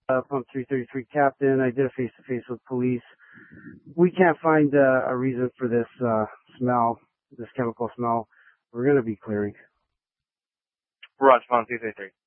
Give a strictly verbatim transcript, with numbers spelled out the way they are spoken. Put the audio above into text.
uh, Pump three thirty-three captain. I did a face-to-face with police. We can't find uh, a reason for this uh, smell, this chemical smell. We're going to be clearing. Roger, Pump three thirty-three.